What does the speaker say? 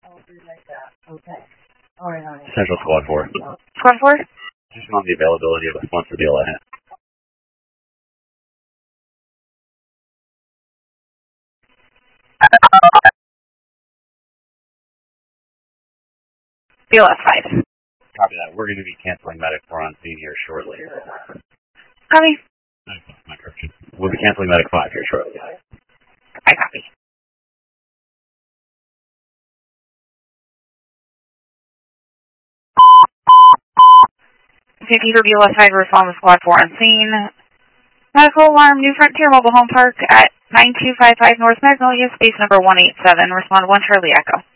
Central Squad 4. Squad 4? Just on the availability of a sponsor deal ahead. BLS 5. Copy that. We're going to be canceling Medic 4 on scene here shortly. Copy. My correction. We'll be canceling Medic 5 here shortly. I copy. Safety for BLS 5, respond to Squad 4 on scene. Medical alarm, New Frontier Mobile Home Park at 9255 North Magnolia, space number 187. Respond 1 Charlie Echo.